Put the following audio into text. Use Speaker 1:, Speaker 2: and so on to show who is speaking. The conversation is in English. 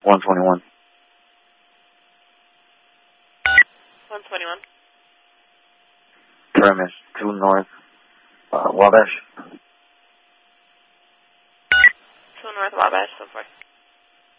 Speaker 1: 121.
Speaker 2: 121.
Speaker 1: Premise 2 North, Wabash.
Speaker 2: 2 North Wabash, so forth.